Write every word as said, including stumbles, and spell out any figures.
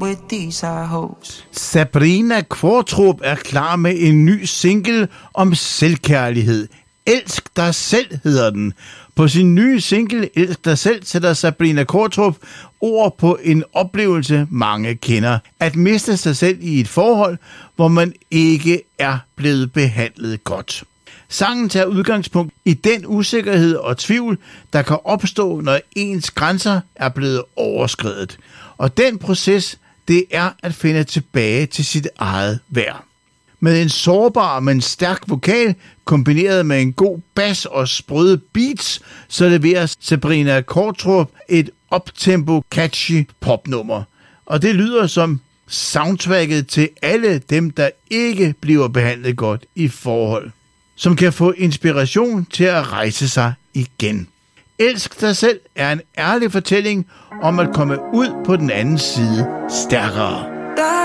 with these high hopes. Sabrina Kvartrup er klar med en ny single om selvkærlighed. Elsk dig selv hedder den. På sin nye single Elsk dig selv sætter Sabrina Kvartrup ord på en oplevelse, mange kender. At miste sig selv i et forhold, hvor man ikke er blevet behandlet godt. Sangen tager udgangspunkt i den usikkerhed og tvivl, der kan opstå, når ens grænser er blevet overskredet. Og den proces, det er at finde tilbage til sit eget værd. Med en sårbar, men stærk vokal, kombineret med en god bas og sprøde beats, så leverer Sabrina Kvartrup et uptempo catchy popnummer. Og det lyder som soundtracket til alle dem, der ikke bliver behandlet godt i forhold, som kan få inspiration til at rejse sig igen. Elsk dig selv er en ærlig fortælling om at komme ud på den anden side stærkere.